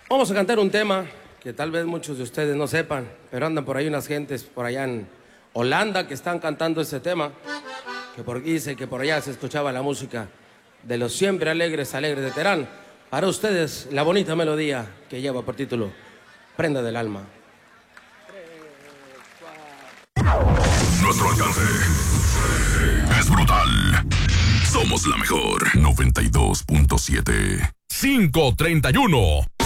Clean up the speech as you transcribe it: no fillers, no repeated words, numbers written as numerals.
Vamos a cantar un tema que tal vez muchos de ustedes no sepan, pero andan por ahí unas gentes por allá en Holanda que están cantando este tema, que dice que por allá se escuchaba la música de los siempre alegres de Terán. Para ustedes, la bonita melodía que lleva por título Prenda del Alma. Nuestro alcance es brutal. Somos la mejor 92.7. 531